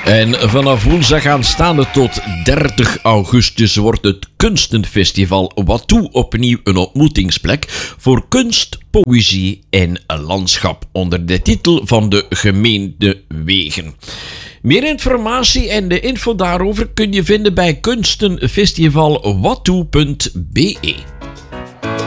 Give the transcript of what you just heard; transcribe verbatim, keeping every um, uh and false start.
En vanaf woensdag aanstaande tot dertig augustus wordt het Kunstenfestival Wattoe opnieuw een ontmoetingsplek voor kunst, poëzie en landschap onder de titel van de gemeente Wegen. Meer informatie en de info daarover kun je vinden bij kunstenfestival wattoe punt be.